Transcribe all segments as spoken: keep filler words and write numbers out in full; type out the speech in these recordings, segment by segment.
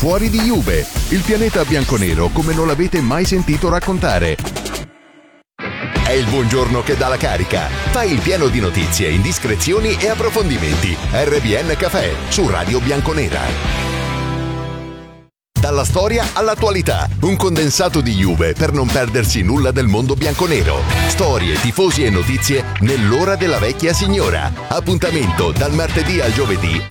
fuori di Juve, il pianeta bianconero come non l'avete mai sentito raccontare. È il buongiorno che dà la carica. Fai il pieno di notizie, indiscrezioni e approfondimenti. R B N Café su Radio Bianconera. Dalla storia all'attualità, un condensato di Juve per non perdersi nulla del mondo bianconero. Storie, tifosi e notizie nell'ora della vecchia signora. Appuntamento dal martedì al giovedì.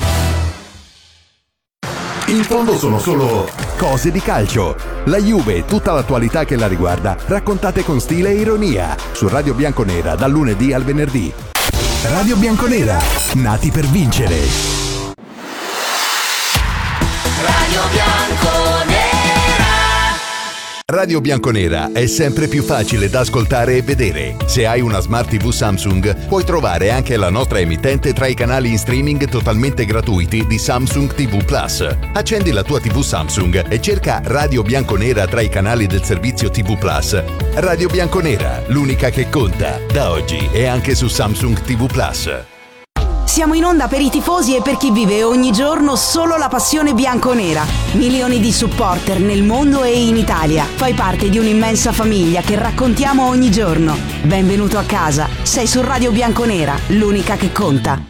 In fondo sono solo cose di calcio. La Juve e tutta l'attualità che la riguarda, raccontate con stile e ironia. Su Radio Bianconera dal lunedì al venerdì. Radio Bianconera, nati per vincere. Radio Bianconera. Radio Bianconera è sempre più facile da ascoltare e vedere. Se hai una Smart tivù Samsung, puoi trovare anche la nostra emittente tra i canali in streaming totalmente gratuiti di Samsung tivù Plus. Accendi la tua tivù Samsung e cerca Radio Bianconera tra i canali del servizio tivù Plus. Radio Bianconera, l'unica che conta. Da oggi è anche su Samsung tivù Plus. Siamo in onda per i tifosi e per chi vive ogni giorno solo la passione bianconera. Milioni di supporter nel mondo e in Italia. Fai parte di un'immensa famiglia che raccontiamo ogni giorno. Benvenuto a casa. Sei su Radio Bianconera, l'unica che conta.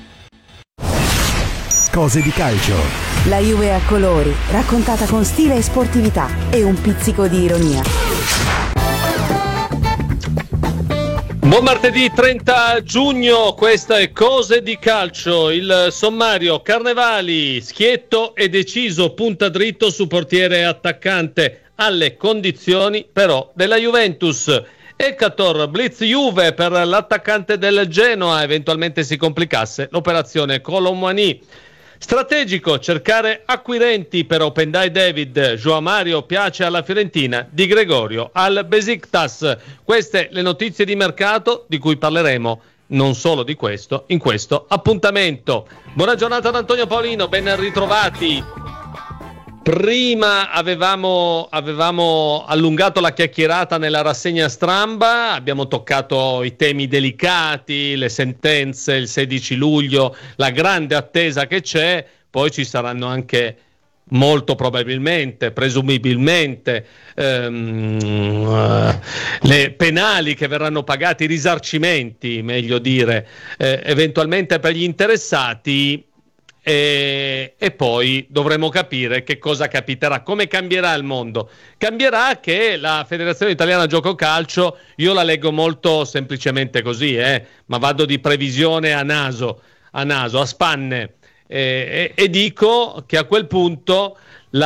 Cose di calcio. La Juve a colori, raccontata con stile e sportività e un pizzico di ironia. Buon martedì trenta giugno, questa è Cose di Calcio, il sommario: Carnevali, schietto e deciso, punta dritto su portiere e attaccante, alle condizioni però della Juventus. Ekator, blitz Juve per l'attaccante del Genoa, eventualmente si complicasse l'operazione Kolo Muani. Strategico cercare acquirenti per Opendai David. Joao Mario piace alla Fiorentina, Di Gregorio al Besiktas. Queste le notizie di mercato di cui parleremo, non solo di questo, in questo appuntamento. Buona giornata ad Antonio Paolino, ben ritrovati. Prima avevamo, avevamo allungato la chiacchierata nella rassegna stramba, abbiamo toccato i temi delicati, le sentenze, il sedici luglio, la grande attesa che c'è, poi ci saranno anche molto probabilmente, presumibilmente, ehm, uh, le penali che verranno pagati, i risarcimenti, meglio dire, eh, eventualmente per gli interessati. E, e poi dovremo capire che cosa capiterà, come cambierà il mondo. Cambierà che la Federazione Italiana Gioco Calcio, io la leggo molto semplicemente così, eh, ma vado di previsione a naso, a naso, a spanne, eh, e, e dico che a quel punto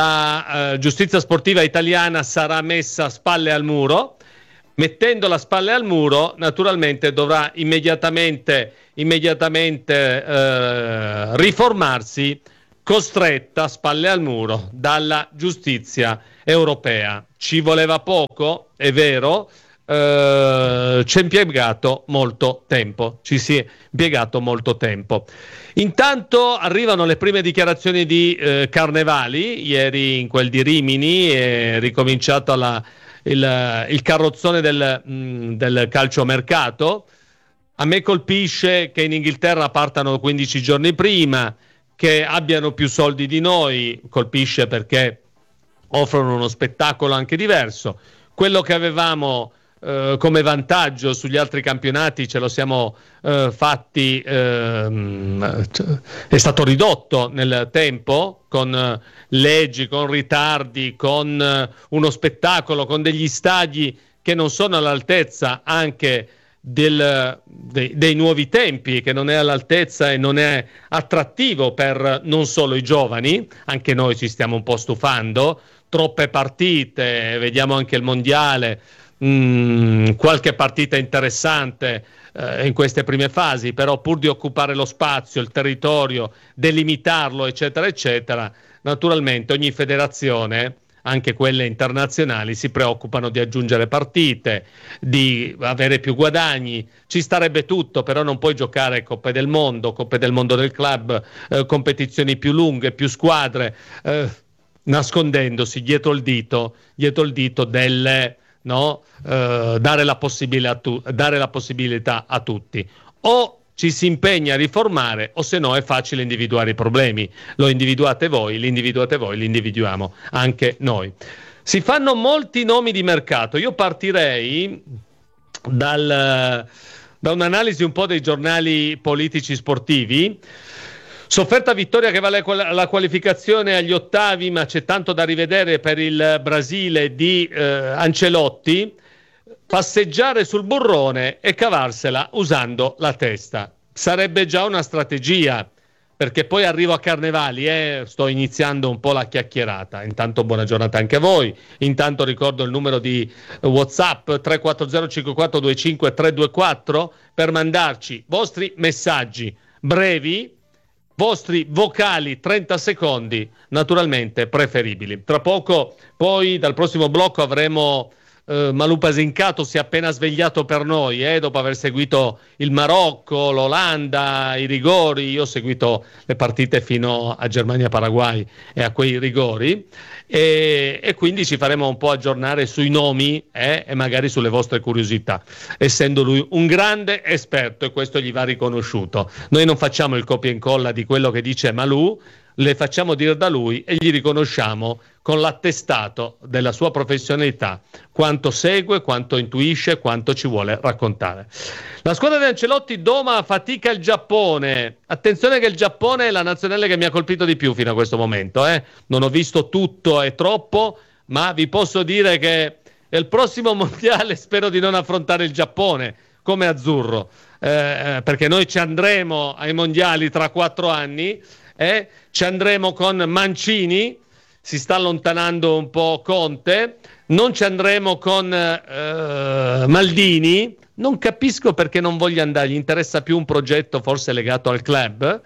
la eh, giustizia sportiva italiana sarà messa a spalle al muro. Mettendo la spalle al muro, naturalmente dovrà immediatamente, immediatamente eh, riformarsi, costretta a spalle al muro dalla giustizia europea. Ci voleva poco, è vero, eh, ci è impiegato molto tempo, ci si è impiegato molto tempo. Intanto arrivano le prime dichiarazioni di eh, Carnevali, ieri in quel di Rimini è ricominciata la Il, il carrozzone del, mh, del calciomercato. A me colpisce che in Inghilterra partano quindici giorni prima, che abbiano più soldi di noi, colpisce perché offrono uno spettacolo anche diverso. Quello che avevamo eh, come vantaggio sugli altri campionati ce lo siamo eh, fatti, ehm, è stato ridotto nel tempo, con eh, leggi, con ritardi, con eh, uno spettacolo, con degli stadi che non sono all'altezza anche del, dei, dei nuovi tempi, che non è all'altezza e non è attrattivo per non solo i giovani. Anche noi ci stiamo un po' stufando, troppe partite, vediamo anche il mondiale, mh, qualche partita interessante in queste prime fasi, però pur di occupare lo spazio, il territorio, delimitarlo, eccetera, eccetera, naturalmente ogni federazione, anche quelle internazionali, si preoccupano di aggiungere partite, di avere più guadagni. Ci starebbe tutto, però non puoi giocare Coppe del Mondo, Coppe del Mondo del Club, eh, competizioni più lunghe, più squadre, eh, nascondendosi dietro il dito, dietro il dito delle... No? Uh, dare, la possibilità a tu- dare la possibilità a tutti. O ci si impegna a riformare, o se no è facile individuare i problemi. Lo individuate voi, li individuate voi, li individuiamo anche noi. Si fanno molti nomi di mercato. Io partirei dal, da un'analisi un po' dei giornali politici sportivi. Sofferta vittoria che vale la qualificazione agli ottavi, ma c'è tanto da rivedere per il Brasile di eh, Ancelotti. Passeggiare sul burrone e cavarsela usando la testa. Sarebbe già una strategia, perché poi arrivo a Carnevali e eh, sto iniziando un po' la chiacchierata. Intanto buona giornata anche a voi. Intanto ricordo il numero di WhatsApp tre quattro zero cinque quattro due cinque tre due quattro per mandarci vostri messaggi brevi, vostri vocali trenta secondi, naturalmente preferibili. Tra poco, poi dal prossimo blocco avremo uh, Malù Pasincato, si è appena svegliato per noi, eh, dopo aver seguito il Marocco, l'Olanda, i rigori. Io ho seguito le partite fino a Germania-Paraguay e a quei rigori, e, e quindi ci faremo un po' aggiornare sui nomi eh, e magari sulle vostre curiosità, essendo lui un grande esperto e questo gli va riconosciuto. Noi non facciamo il copia e incolla di quello che dice Malù, le facciamo dire da lui e gli riconosciamo con l'attestato della sua professionalità quanto segue, quanto intuisce, quanto ci vuole raccontare. La squadra di Ancelotti doma a fatica il Giappone. Attenzione che il Giappone è la nazionale che mi ha colpito di più fino a questo momento. Eh? Non ho visto tutto e troppo, ma vi posso dire che il prossimo mondiale spero di non affrontare il Giappone come azzurro, eh, perché noi ci andremo ai mondiali tra quattro anni, eh? Ci andremo con Mancini, si sta allontanando un po' Conte, non ci andremo con eh, Maldini. Non capisco perché non voglia andare, gli interessa più un progetto forse legato al club.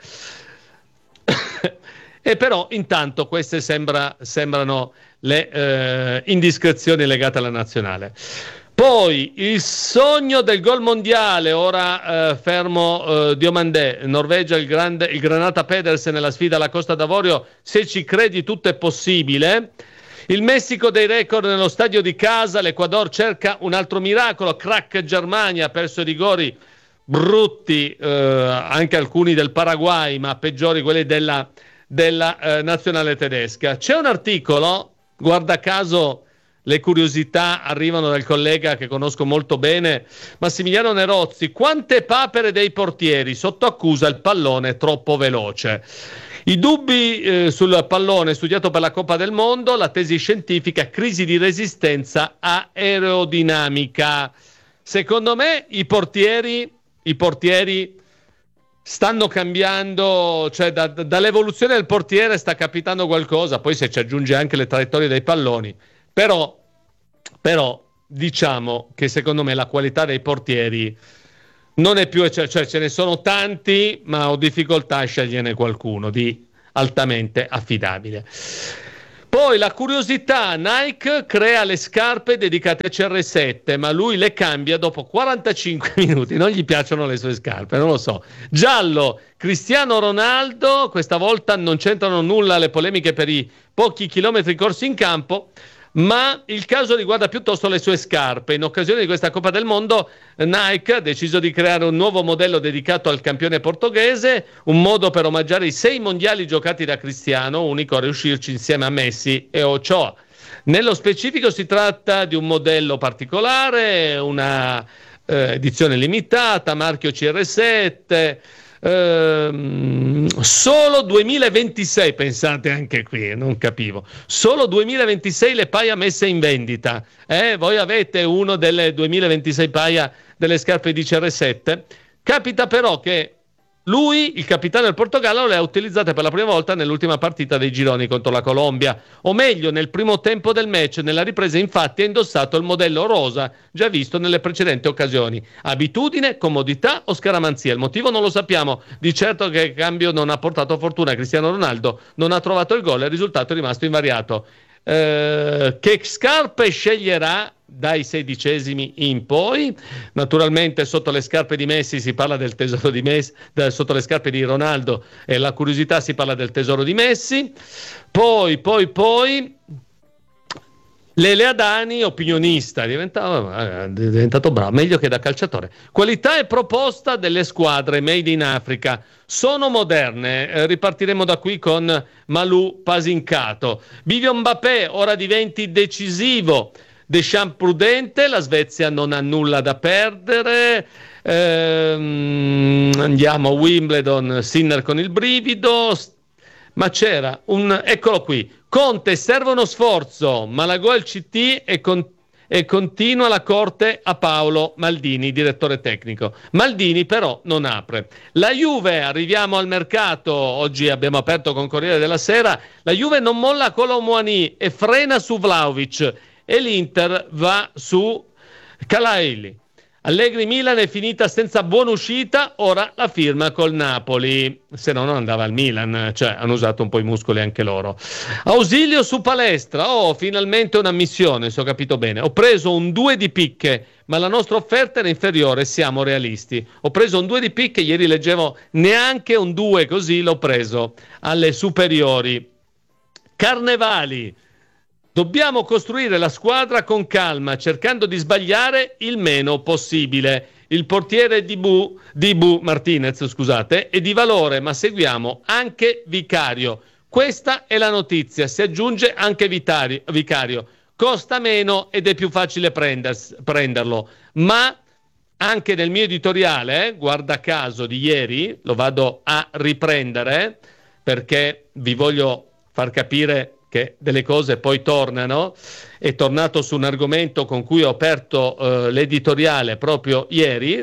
E però intanto queste sembra, sembrano le eh, indiscrezioni legate alla nazionale. Poi il sogno del gol mondiale, ora eh, fermo eh, Diomandé, Norvegia, il, grande, il Granata Pedersen nella sfida alla Costa d'Avorio, se ci credi tutto è possibile. Il Messico dei record nello stadio di casa, l'Ecuador cerca un altro miracolo, crack Germania, ha perso i rigori brutti, eh, anche alcuni del Paraguay, ma peggiori quelli della, della eh, nazionale tedesca. C'è un articolo, guarda caso le curiosità arrivano dal collega che conosco molto bene, Massimiliano Nerozzi. Quante papere dei portieri, sotto accusa il pallone troppo veloce. I dubbi eh, sul pallone studiato per la Coppa del Mondo, la tesi scientifica, crisi di resistenza aerodinamica. Secondo me i portieri, i portieri stanno cambiando, cioè da, dall'evoluzione del portiere sta capitando qualcosa, poi se ci aggiunge anche le traiettorie dei palloni. Però, però diciamo che secondo me la qualità dei portieri non è più, cioè, cioè ce ne sono tanti, ma ho difficoltà a sceglierne qualcuno di altamente affidabile. Poi la curiosità, Nike crea le scarpe dedicate a C R sette, ma lui le cambia dopo quarantacinque minuti, non gli piacciono le sue scarpe, non lo so. Giallo, Cristiano Ronaldo, questa volta non c'entrano nulla le polemiche per i pochi chilometri corsi in campo, ma il caso riguarda piuttosto le sue scarpe. In occasione di questa Coppa del Mondo, Nike ha deciso di creare un nuovo modello dedicato al campione portoghese, un modo per omaggiare i sei mondiali giocati da Cristiano, unico a riuscirci insieme a Messi e Ochoa. Nello specifico si tratta di un modello particolare, una eh, edizione limitata, marchio C R sette, Ehm, solo duemilaventisei, pensate anche qui, non capivo, solo duemilaventisei le paia messe in vendita, eh? Voi avete uno delle duemilaventisei paia delle scarpe di C R sette. Capita però che lui, il capitano del Portogallo, le ha utilizzate per la prima volta nell'ultima partita dei gironi contro la Colombia, o meglio nel primo tempo del match. Nella ripresa infatti ha indossato il modello rosa già visto nelle precedenti occasioni. Abitudine, comodità o scaramanzia? Il motivo non lo sappiamo. Di certo che il cambio non ha portato fortuna a Cristiano Ronaldo, non ha trovato il gol e il risultato è rimasto invariato. Eh, che scarpe sceglierà dai sedicesimi in poi? Naturalmente sotto le scarpe di Messi si parla del tesoro di Messi, sotto le scarpe di Ronaldo e la curiosità si parla del tesoro di Messi. Poi poi poi Lele Adani, opinionista, è diventato, è diventato bravo, meglio che da calciatore. Qualità e proposta delle squadre made in Africa sono moderne. Eh, ripartiremo da qui con Malou Pasincato. Vivio Mbappé ora diventi decisivo. Deschamps prudente, la Svezia non ha nulla da perdere. Ehm, andiamo a Wimbledon, Sinner con il brivido. Ma c'era un, eccolo qui, Conte serve uno sforzo, Malagò il C T e, con, e continua la corte a Paolo Maldini, direttore tecnico. Maldini però non apre. La Juve, arriviamo al mercato, oggi abbiamo aperto con Corriere della Sera, la Juve non molla Colomouani e frena su Vlahovic e l'Inter va su Kalaili. Allegri Milan è finita senza buona uscita, ora la firma col Napoli, se no non andava al Milan, cioè hanno usato un po' i muscoli anche loro. Ausilio su palestra, oh finalmente una missione, se ho capito bene, ho preso un due di picche, ma la nostra offerta era inferiore, siamo realisti, ho preso un due di picche, ieri leggevo neanche un due così, l'ho preso alle superiori. Carnevali. Dobbiamo costruire la squadra con calma, cercando di sbagliare il meno possibile. Il portiere di Bu, di Bu Martinez, scusate, è di valore, ma seguiamo anche Vicario. Questa è la notizia, si aggiunge anche Vitari, Vicario. Costa meno ed è più facile prenders, prenderlo, ma anche nel mio editoriale, eh, guarda caso di ieri, lo vado a riprendere perché vi voglio far capire che delle cose poi tornano. È tornato su un argomento con cui ho aperto eh, l'editoriale proprio ieri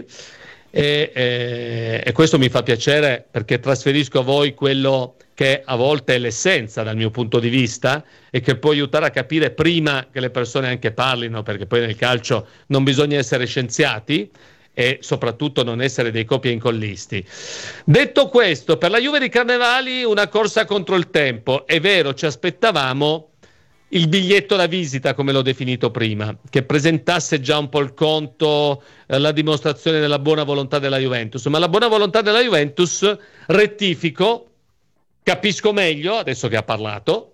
e, e, e questo mi fa piacere perché trasferisco a voi quello che a volte è l'essenza dal mio punto di vista e che può aiutare a capire prima che le persone anche parlino, perché poi nel calcio non bisogna essere scienziati e soprattutto non essere dei copia incollisti. Detto questo, per la Juve di Carnevali una corsa contro il tempo. È vero, ci aspettavamo il biglietto da visita, come l'ho definito prima, che presentasse già un po' il conto, eh, la dimostrazione della buona volontà della Juventus. Ma la buona volontà della Juventus, rettifico, capisco meglio, adesso che ha parlato,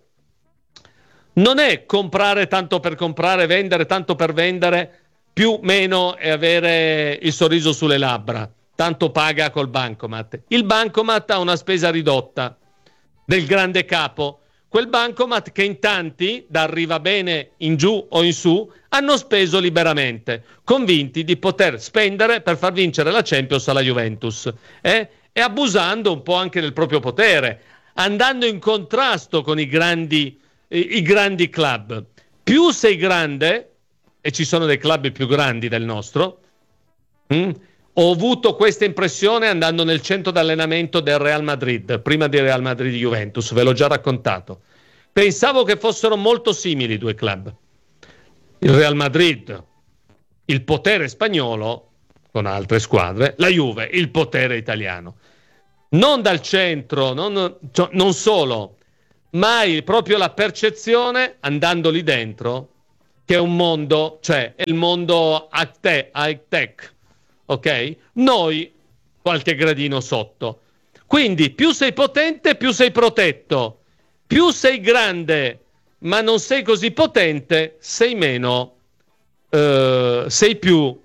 non è comprare tanto per comprare, vendere tanto per vendere, più meno e avere il sorriso sulle labbra, tanto paga col bancomat. Il bancomat ha una spesa ridotta del grande capo, quel bancomat che in tanti, da arriva bene in giù o in su, hanno speso liberamente, convinti di poter spendere per far vincere la Champions alla Juventus, eh? E abusando un po' anche del proprio potere, andando in contrasto con i grandi, i, i grandi club. Più sei grande, e ci sono dei club più grandi del nostro, mm? Ho avuto questa impressione andando nel centro d'allenamento del Real Madrid, prima di Real Madrid Juventus, ve l'ho già raccontato. Pensavo che fossero molto simili i due club. Il Real Madrid, il potere spagnolo, con altre squadre, la Juve, il potere italiano. Non dal centro, non, cioè, non solo, ma proprio la percezione, andando lì dentro, che è un mondo, cioè è il mondo high-tech, ok? Noi qualche gradino sotto. Quindi più sei potente, più sei protetto. Più sei grande, ma non sei così potente, sei meno, eh, sei più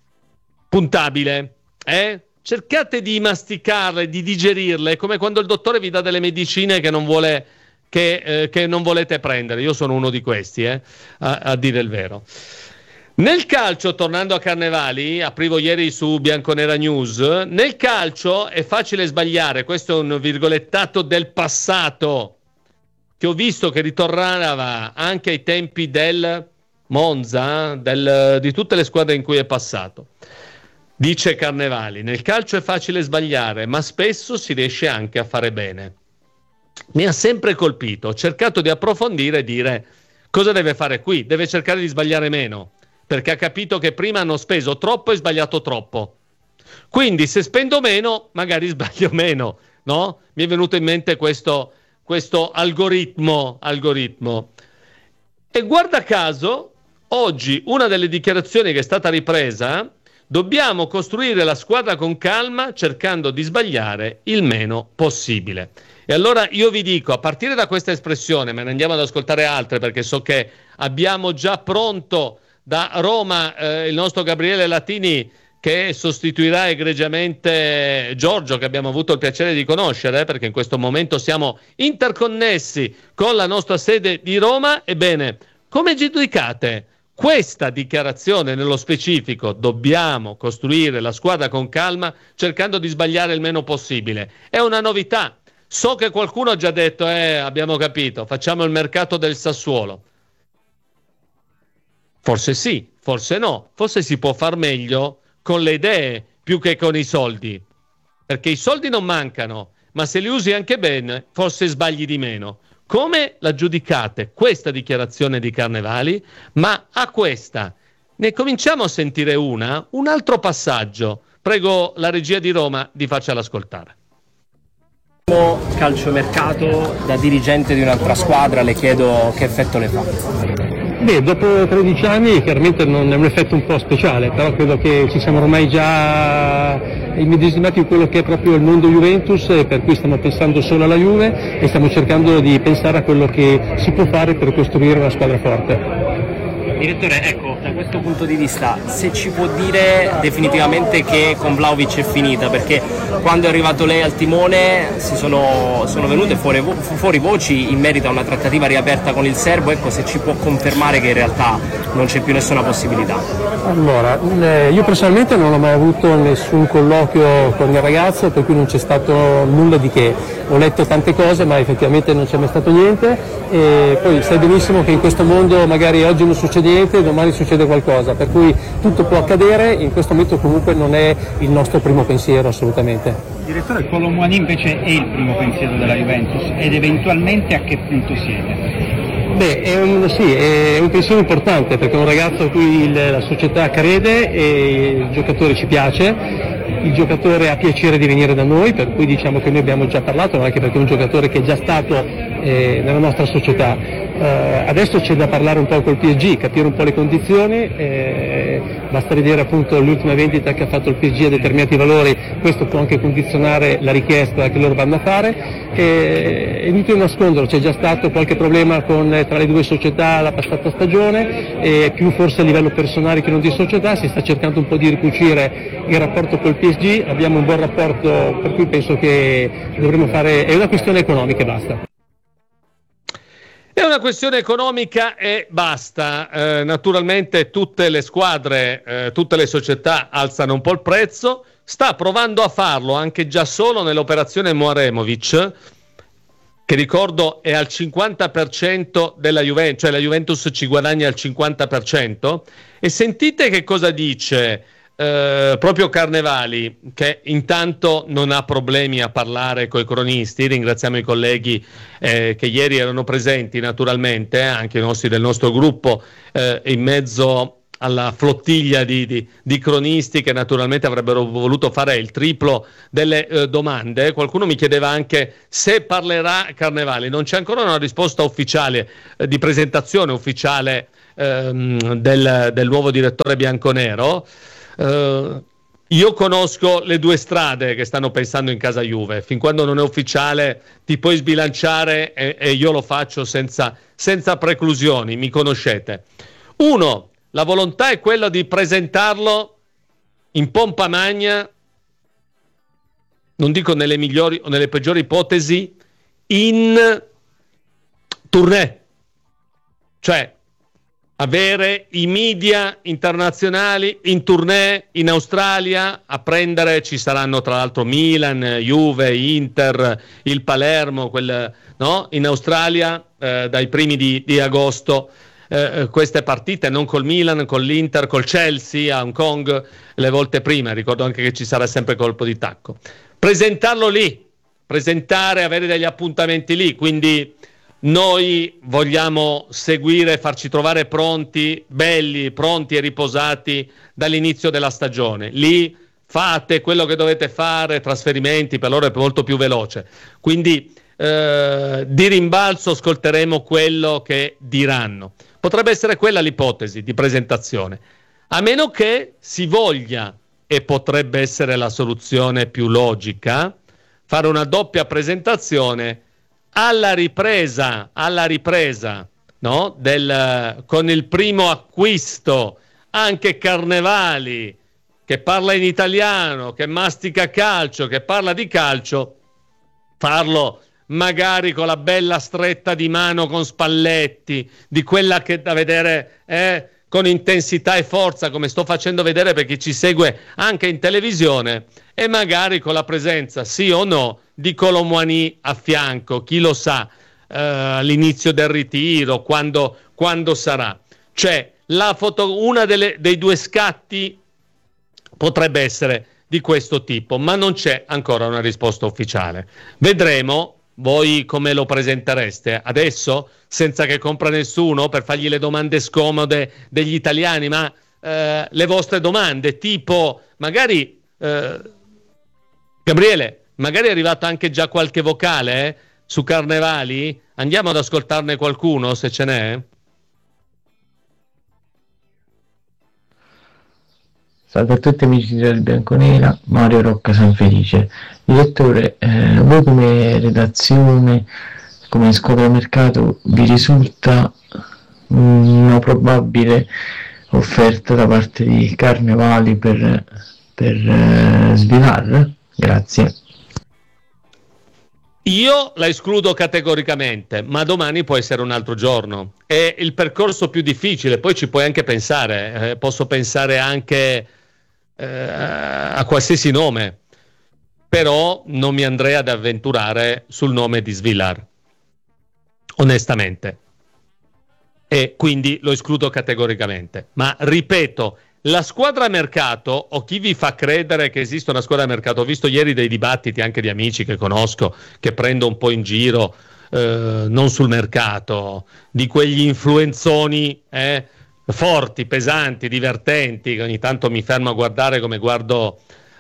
puntabile. Eh? Cercate di masticarle, di digerirle, come quando il dottore vi dà delle medicine che non vuole... Che, eh, che non volete prendere. Io sono uno di questi, eh, a, a dire il vero. Nel calcio, tornando a Carnevali, aprivo ieri su Bianconera News, nel calcio è facile sbagliare, questo è un virgolettato del passato, che ho visto che ritornava anche ai tempi del Monza, del, di tutte le squadre in cui è passato. Dice Carnevali, nel calcio è facile sbagliare, ma spesso si riesce anche a fare bene. Mi ha sempre colpito, ho cercato di approfondire e dire cosa deve fare qui, deve cercare di sbagliare meno, perché ha capito che prima hanno speso troppo e sbagliato troppo, quindi se spendo meno magari sbaglio meno, no? Mi è venuto in mente questo, questo algoritmo, algoritmo. E guarda caso oggi una delle dichiarazioni che è stata ripresa Dobbiamo costruire la squadra con calma, cercando di sbagliare il meno possibile. E allora io vi dico, a partire da questa espressione, ma ne andiamo ad ascoltare altre perché so che abbiamo già pronto da Roma eh, il nostro Gabriele Latini, che sostituirà egregiamente Giorgio, che abbiamo avuto il piacere di conoscere, eh, perché in questo momento siamo interconnessi con la nostra sede di Roma. Ebbene, come giudicate questa dichiarazione nello specifico? Dobbiamo costruire la squadra con calma, cercando di sbagliare il meno possibile. È una novità. So che qualcuno ha già detto, eh, abbiamo capito, facciamo il mercato del Sassuolo. Forse sì, forse no, forse si può far meglio con le idee più che con i soldi, perché i soldi non mancano, ma se li usi anche bene, forse sbagli di meno. Come la giudicate questa dichiarazione di Carnevali? Ma a questa ne cominciamo a sentire una, un altro passaggio. Prego la regia di Roma di farcela ascoltare. Calciomercato, da dirigente di un'altra squadra, le chiedo che effetto le fa. Beh, dopo tredici anni chiaramente non è un effetto un po' speciale, però credo che ci siamo ormai già immedesimati in quello che è proprio il mondo Juventus, e per cui stiamo pensando solo alla Juve e stiamo cercando di pensare a quello che si può fare per costruire una squadra forte. Direttore, ecco, da questo punto di vista, se ci può dire definitivamente che con Vlahovic è finita, perché quando è arrivato lei al timone si sono, sono venute fuori, fuori voci in merito a una trattativa riaperta con il serbo. Ecco, se ci può confermare che in realtà non c'è più nessuna possibilità. Allora, io personalmente non ho mai avuto nessun colloquio con il ragazzo, per cui non c'è stato nulla di che. Ho letto tante cose, ma effettivamente non c'è mai stato niente, e poi sai benissimo che in questo mondo magari oggi non succede niente, domani succede qualcosa, per cui tutto può accadere. In questo momento comunque non è il nostro primo pensiero, assolutamente. Direttore, Kolo Muani invece è il primo pensiero della Juventus, ed eventualmente a che punto siete? Beh, è un, sì, è un pensiero importante, perché è un ragazzo a cui il, la società crede e il giocatore ci piace. Il giocatore ha piacere di venire da noi, per cui diciamo che noi abbiamo già parlato, anche perché è un giocatore che è già stato eh, nella nostra società. Eh, adesso c'è da parlare un po' col P S G, capire un po' le condizioni, eh, basta vedere appunto l'ultima vendita che ha fatto il P S G a determinati valori, questo può anche condizionare la richiesta che loro vanno a fare. E, è inutile nasconderlo, c'è già stato qualche problema con, tra le due società la passata stagione, e più forse a livello personale che non di società. Si sta cercando un po' di ricucire il rapporto col P S G, abbiamo un buon rapporto, per cui penso che dovremo fare, è una questione economica e basta. È una questione economica e basta. Eh, naturalmente tutte le squadre, eh, tutte le società alzano un po' il prezzo. Sta provando a farlo anche già solo nell'operazione Moaremovic, che ricordo è al cinquanta per cento della Juventus, cioè la Juventus ci guadagna al cinquanta per cento. E sentite che cosa dice eh, proprio Carnevali, che intanto non ha problemi a parlare coi cronisti. Ringraziamo i colleghi eh, che ieri erano presenti, naturalmente, eh, anche i nostri del nostro gruppo, eh, in mezzo alla flottiglia di, di, di cronisti che naturalmente avrebbero voluto fare il triplo delle eh, domande. Qualcuno mi chiedeva anche se parlerà Carnevali. Non c'è ancora una risposta ufficiale, eh, di presentazione ufficiale ehm, del, del nuovo direttore bianconero. Eh, io conosco le due strade che stanno pensando in casa Juve. Fin quando non è ufficiale ti puoi sbilanciare, e, e io lo faccio senza, senza preclusioni, mi conoscete. Uno, la volontà è quella di presentarlo in pompa magna, non dico nelle migliori o nelle peggiori ipotesi, in tournée, cioè avere i media internazionali in tournée in Australia a prendere. Ci saranno tra l'altro Milan, Juve, Inter, il Palermo, quel, no? In Australia eh, dai primi di, di agosto. Eh, queste partite, non col Milan, con l'Inter, col Chelsea, a Hong Kong, le volte prima. Ricordo anche che ci sarà sempre colpo di tacco. Presentarlo lì, presentare, avere degli appuntamenti lì, quindi noi vogliamo seguire, farci trovare pronti, belli, pronti e riposati dall'inizio della stagione. Lì fate quello che dovete fare, trasferimenti, per loro è molto più veloce. Quindi eh, di rimbalzo ascolteremo quello che diranno. Potrebbe essere quella l'ipotesi di presentazione, a meno che si voglia e potrebbe essere la soluzione più logica, fare una doppia presentazione alla ripresa, alla ripresa, no? Del, con il primo acquisto, anche Carnevali, che parla in italiano, che mastica calcio, che parla di calcio, farlo magari con la bella stretta di mano con Spalletti, di quella che da vedere eh, con intensità e forza, come sto facendo vedere per chi ci segue anche in televisione, e magari con la presenza, sì o no, di Kolo Muani a fianco, chi lo sa, eh, all'inizio del ritiro, quando, quando sarà. Cioè, la foto, una delle, dei due scatti potrebbe essere di questo tipo, ma non c'è ancora una risposta ufficiale. Vedremo. Voi come lo presentereste? Adesso, senza che compra nessuno, per fargli le domande scomode degli italiani, ma eh, le vostre domande, tipo, magari, eh, Gabriele, magari è arrivato anche già qualche vocale eh, su Carnevali? Andiamo ad ascoltarne qualcuno, se ce n'è? Salve a tutti amici del Bianconera, Mario Rocca Sanfelice. Direttore, eh, voi come redazione, come squadra mercato, vi risulta una probabile offerta da parte di Carnevali per, per eh, Svilar? Grazie. Io la escludo categoricamente, ma domani può essere un altro giorno. È il percorso più difficile, poi ci puoi anche pensare, eh, posso pensare anche eh, a qualsiasi nome, però non mi andrei ad avventurare sul nome di Svilar, onestamente, e quindi lo escludo categoricamente. Ma ripeto, la squadra mercato, o chi vi fa credere che esista una squadra mercato, ho visto ieri dei dibattiti anche di amici che conosco, che prendo un po' in giro, eh, non sul mercato, di quegli influenzoni eh, forti, pesanti, divertenti, che ogni tanto mi fermo a guardare come guardo,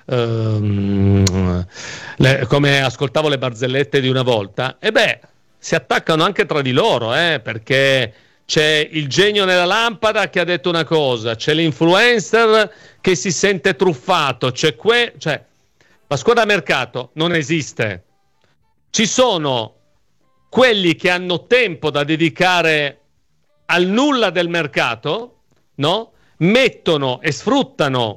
ehm, le, come ascoltavo le barzellette di una volta, e beh, si attaccano anche tra di loro, eh, perché c'è il genio nella lampada che ha detto una cosa, c'è l'influencer che si sente truffato, c'è que... cioè, la squadra mercato non esiste. Ci sono quelli che hanno tempo da dedicare al nulla del mercato, no? Mettono e sfruttano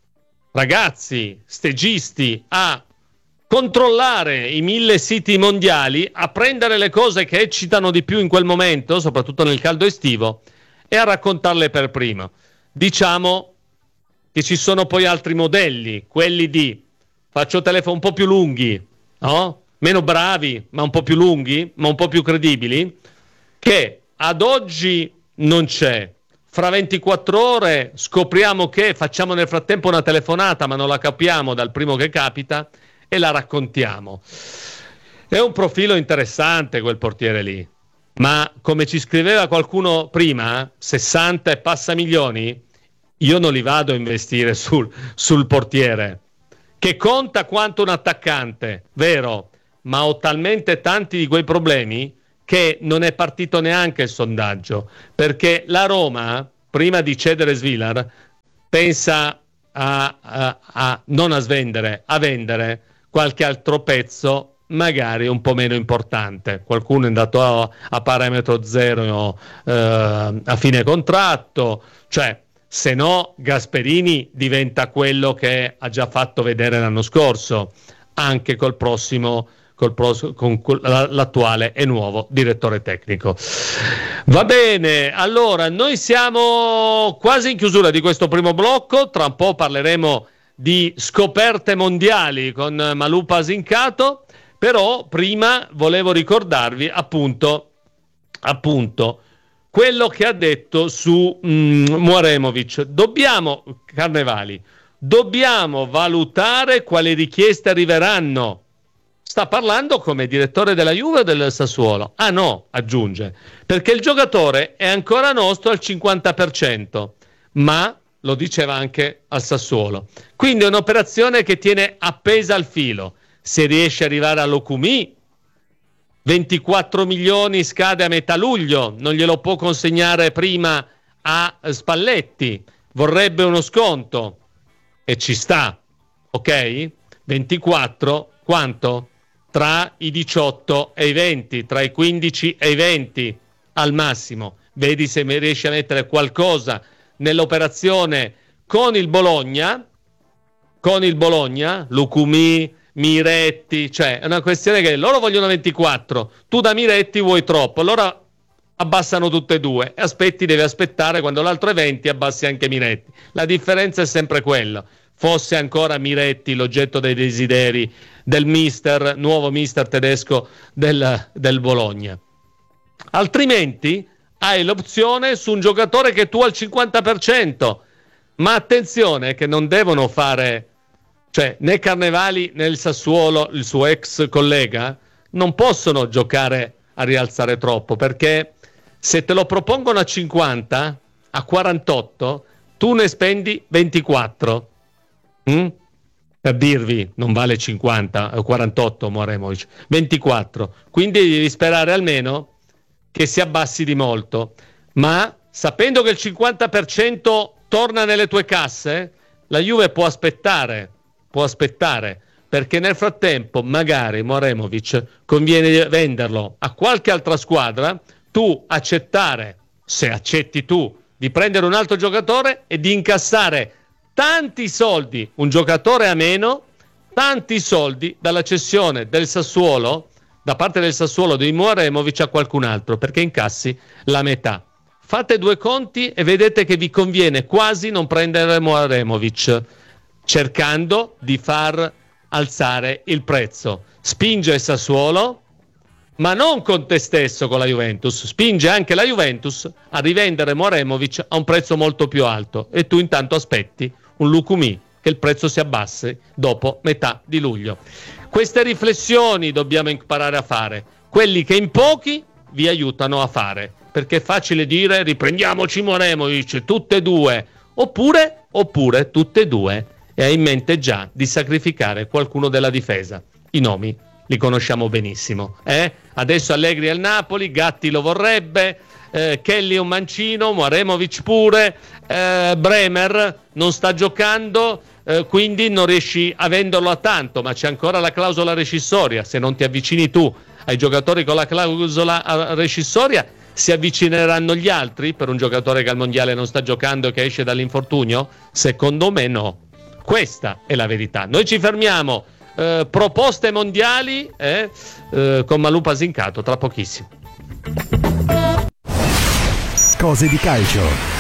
ragazzi, stagisti a controllare i mille siti mondiali, a prendere le cose che eccitano di più in quel momento, soprattutto nel caldo estivo, e a raccontarle per primo. Diciamo che ci sono poi altri modelli, quelli di faccio telefoni un po' più lunghi, no? Meno bravi, ma un po' più lunghi, ma un po' più credibili, che ad oggi non c'è. Fra ventiquattro ore scopriamo che facciamo nel frattempo una telefonata, ma non la capiamo dal primo che capita, e la raccontiamo. È un profilo interessante quel portiere lì, ma come ci scriveva qualcuno prima, sessanta e passa milioni, io non li vado a investire sul, sul portiere, che conta quanto un attaccante, vero, ma ho talmente tanti di quei problemi che non è partito neanche il sondaggio, perché la Roma, prima di cedere Svilar, pensa a, a, a non a svendere, a vendere qualche altro pezzo magari un po' meno importante. Qualcuno è andato a, a parametro zero eh, a fine contratto, cioè se no Gasperini diventa quello che ha già fatto vedere l'anno scorso, anche col prossimo col pros- con l'attuale e nuovo direttore tecnico. Va bene, allora noi siamo quasi in chiusura di questo primo blocco, tra un po' parleremo di scoperte mondiali con Malou Pasincato, però prima volevo ricordarvi appunto, appunto quello che ha detto su mm, Mouremovic. Dobbiamo, Carnevali, dobbiamo valutare quali richieste arriveranno. Sta parlando come direttore della Juve o del Sassuolo? Ah no, aggiunge, perché il giocatore è ancora nostro al cinquanta per cento, ma lo diceva anche al Sassuolo. Quindi è un'operazione che tiene appesa al filo. Se riesce ad arrivare all'Okumi, ventiquattro milioni, scade a metà luglio, non glielo può consegnare prima a Spalletti, vorrebbe uno sconto e ci sta, ok? ventiquattro, quanto? Tra i diciotto e i venti, tra i quindici e i venti al massimo. Vedi se mi riesci a mettere qualcosa nell'operazione con il Bologna, con il Bologna, Lucumí, Miretti, cioè è una questione che loro vogliono ventiquattro, tu da Miretti vuoi troppo, allora abbassano tutte e due e aspetti, devi aspettare quando l'altro è venti abbassi anche Miretti. La differenza è sempre quella. Fosse ancora Miretti l'oggetto dei desideri del mister, nuovo mister tedesco del, del Bologna. Altrimenti hai l'opzione su un giocatore che tu al cinquanta per cento, ma attenzione che non devono fare, cioè né Carnevali né il Sassuolo, il suo ex collega, non possono giocare a rialzare troppo, perché se te lo propongono a cinquanta, a quarantotto, tu ne spendi ventiquattro. Mm? Per dirvi, non vale cinquanta o quarantotto Moremovic, ventiquattro, quindi devi sperare almeno che si abbassi di molto, ma sapendo che il cinquanta per cento torna nelle tue casse, la Juve può aspettare, può aspettare, perché nel frattempo magari Moremovic conviene venderlo a qualche altra squadra, tu accettare, se accetti tu, di prendere un altro giocatore e di incassare tanti soldi, un giocatore a meno, tanti soldi dalla cessione del Sassuolo, da parte del Sassuolo di Moremovic a qualcun altro, perché incassi la metà. Fate due conti e vedete che vi conviene quasi non prendere Moremovic, cercando di far alzare il prezzo. Spinge il Sassuolo, ma non con te stesso, con la Juventus, spinge anche la Juventus a rivendere Moremovic a un prezzo molto più alto e tu intanto aspetti un Lucumí che il prezzo si abbassi dopo metà di luglio. Queste riflessioni dobbiamo imparare a fare, quelli che in pochi vi aiutano a fare, perché è facile dire riprendiamoci Moremovic, tutte e due, oppure, oppure tutte e due, e hai in mente già di sacrificare qualcuno della difesa. I nomi li conosciamo benissimo. Eh? Adesso Allegri al Napoli, Gatti lo vorrebbe, eh, Kelly è un mancino, Moremovic pure, eh, Bremer non sta giocando, eh, quindi non riesci a venderlo a tanto, ma c'è ancora la clausola rescissoria. Se non ti avvicini tu ai giocatori con la clausola rescissoria, si avvicineranno gli altri per un giocatore che al mondiale non sta giocando e che esce dall'infortunio? Secondo me no. Questa è la verità. Noi ci fermiamo. Eh, proposte mondiali eh, eh, con Malù Pasincato tra pochissimo. Cose di calcio.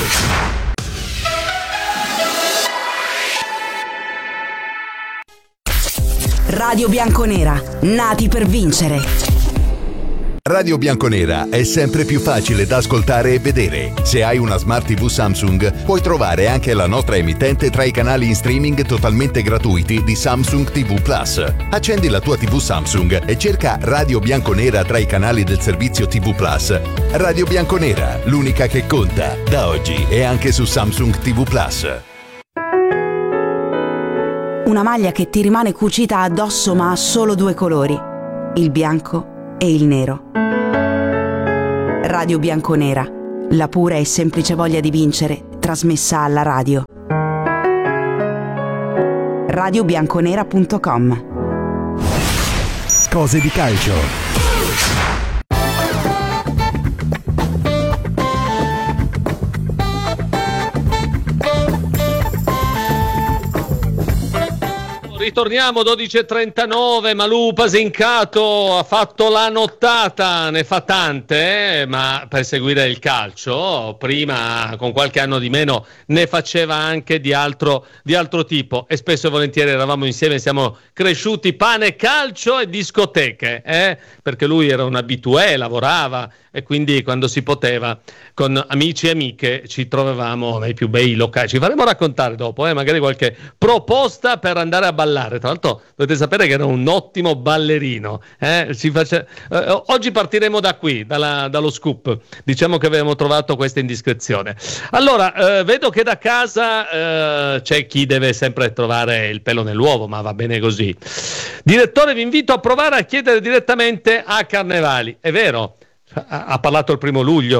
Radio Bianconera, nati per vincere. Radio Bianconera è sempre più facile da ascoltare e vedere. Se hai una Smart tivù Samsung, puoi trovare anche la nostra emittente tra i canali in streaming totalmente gratuiti di Samsung tivù Plus. Accendi la tua tivù Samsung e cerca Radio Bianconera tra i canali del servizio tivù Plus. Radio Bianconera, l'unica che conta, da oggi e anche su Samsung tivù Plus. Una maglia che ti rimane cucita addosso ma ha solo due colori, il bianco e il nero. Radio Bianconera, la pura e semplice voglia di vincere, trasmessa alla radio. radio bianconera punto com. Cose di calcio. Ritorniamo dodici e trentanove, Malù Pasincato ha fatto la nottata, ne fa tante, eh, ma per seguire il calcio, prima con qualche anno di meno ne faceva anche di altro, di altro tipo e spesso e volentieri eravamo insieme, siamo cresciuti pane, calcio e discoteche, eh? Perché lui era un abitué, lavorava e quindi quando si poteva con amici e amiche ci trovavamo nei più bei locali. Ci faremo raccontare dopo, eh, magari qualche proposta per andare a ballare. Tra l'altro dovete sapere che era un ottimo ballerino. Eh? Ci face... eh, oggi partiremo da qui, dalla, dallo scoop. Diciamo che abbiamo trovato questa indiscrezione. Allora, eh, vedo che da casa eh, c'è chi deve sempre trovare il pelo nell'uovo, ma va bene così. Direttore, vi invito a provare a chiedere direttamente a Carnevali. È vero, ha parlato il primo luglio,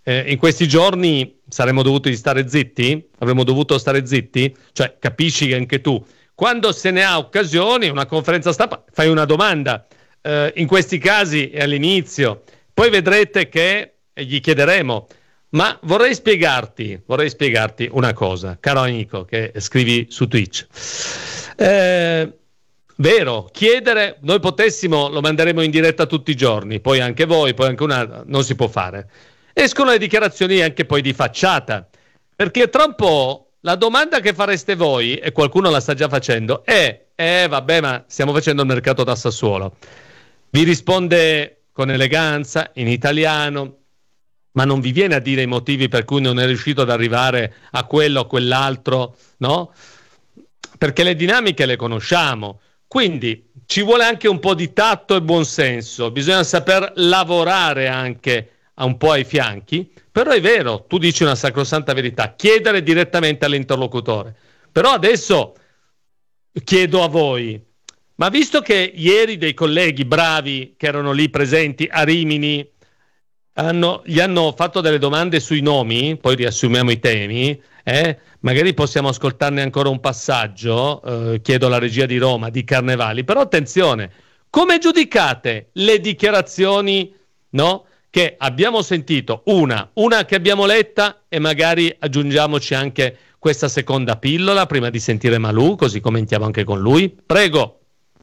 eh, in questi giorni saremmo dovuti stare zitti? Avremmo dovuto stare zitti? Cioè, capisci che anche tu, quando se ne ha occasione, una conferenza stampa, fai una domanda, eh, in questi casi è all'inizio, poi vedrete che gli chiederemo, ma vorrei spiegarti, vorrei spiegarti una cosa, caro amico che scrivi su Twitch. Eh, vero, chiedere, noi potessimo, lo manderemo in diretta tutti i giorni, poi anche voi, poi anche una, non si può fare. Escono le dichiarazioni anche poi di facciata, perché tra un po' la domanda che fareste voi, e qualcuno la sta già facendo, è, eh vabbè, ma stiamo facendo il mercato da Sassuolo. Vi risponde con eleganza, in italiano, ma non vi viene a dire i motivi per cui non è riuscito ad arrivare a quello o quell'altro, no? Perché le dinamiche le conosciamo, quindi ci vuole anche un po' di tatto e buonsenso, bisogna saper lavorare anche a un po' ai fianchi, però è vero, tu dici una sacrosanta verità, chiedere direttamente all'interlocutore. Però adesso chiedo a voi, ma visto che ieri dei colleghi bravi che erano lì presenti a Rimini hanno, gli hanno fatto delle domande sui nomi, poi riassumiamo i temi, eh? Magari possiamo ascoltarne ancora un passaggio, eh, chiedo alla regia di Roma, di Carnevali, però attenzione, come giudicate le dichiarazioni, no? Che abbiamo sentito, una, una che abbiamo letta e magari aggiungiamoci anche questa seconda pillola prima di sentire Malù, così commentiamo anche con lui. Prego.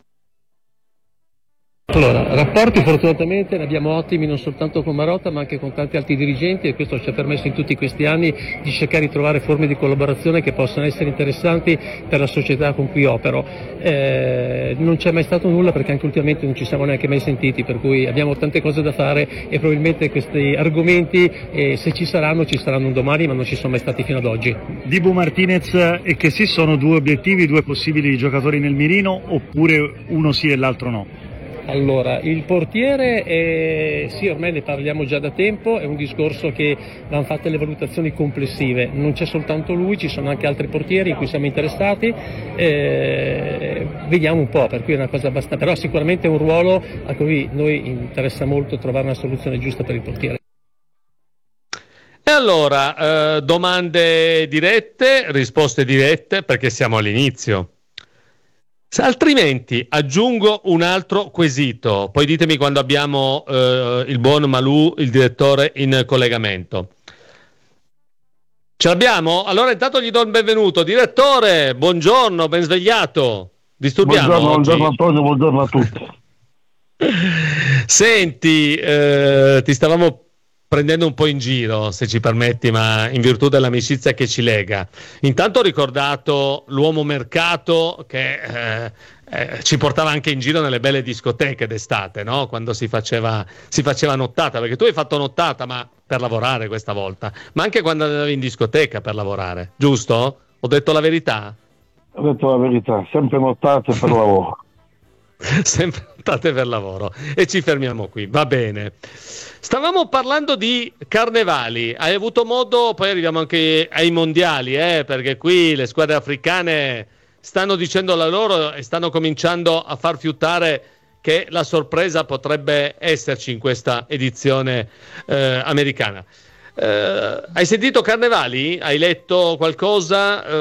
Allora, rapporti fortunatamente ne abbiamo ottimi non soltanto con Marotta ma anche con tanti altri dirigenti, e questo ci ha permesso in tutti questi anni di cercare di trovare forme di collaborazione che possano essere interessanti per la società con cui opero. Eh, non c'è mai stato nulla perché anche ultimamente non ci siamo neanche mai sentiti, per cui abbiamo tante cose da fare e probabilmente questi argomenti, eh, se ci saranno, ci saranno un domani, ma non ci sono mai stati fino ad oggi. Dibu Martinez e che sì, sono due obiettivi, due possibili giocatori nel mirino, oppure uno sì e l'altro no? Allora, il portiere, è, sì, ormai ne parliamo già da tempo, è un discorso che vanno fatte le valutazioni complessive, non c'è soltanto lui, ci sono anche altri portieri in cui siamo interessati, eh, vediamo un po', per cui è una cosa abbastanza, però sicuramente è un ruolo a cui noi interessa molto trovare una soluzione giusta per il portiere. E allora, eh, domande dirette, risposte dirette, perché siamo all'inizio. Altrimenti aggiungo un altro quesito, poi ditemi quando abbiamo eh, il buon Malù, il direttore, in collegamento. Ce l'abbiamo? Allora intanto gli do il benvenuto. Direttore, buongiorno, ben svegliato. Disturbiamo buongiorno, oggi? buongiorno Antonio, buongiorno a tutti. Senti, eh, ti stavamo prendendo un po' in giro, se ci permetti, ma in virtù dell'amicizia che ci lega. Intanto ho ricordato l'uomo mercato che eh, eh, ci portava anche in giro nelle belle discoteche d'estate, no? Quando si faceva, si faceva nottata, perché tu hai fatto nottata, ma per lavorare questa volta, ma anche quando andavi in discoteca per lavorare, giusto? Ho detto la verità? Ho detto la verità, sempre nottate per lavoro. Sempre nottate per lavoro. E ci fermiamo qui, va bene. Stavamo parlando di Carnevali, hai avuto modo, poi arriviamo anche ai mondiali, eh, perché qui le squadre africane stanno dicendo la loro e stanno cominciando a far fiutare che la sorpresa potrebbe esserci in questa edizione eh, americana. Eh, hai sentito Carnevali? Hai letto qualcosa? Eh,